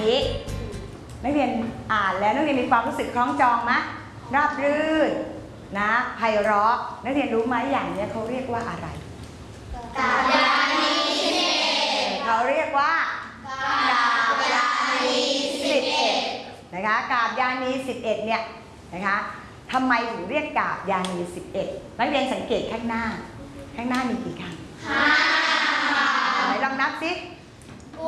นี้นักเรียนอ่านแล้วนักเรียนมีความรู้สึกคล้องจองไหมราบรื่นนะไพเราะนักเรียนรู้ไหมอย่างนี้เขาเรียกว่าอะไรกาบยานี11เขาเรียกว่ากาบยานี11นะคะกาบยานี11เนี่ยนะคะทำไมถึงเรียกกาบยานี11นักเรียนสังเกตข้างหน้ามีกี่คำ5 ไหนลองนับสิ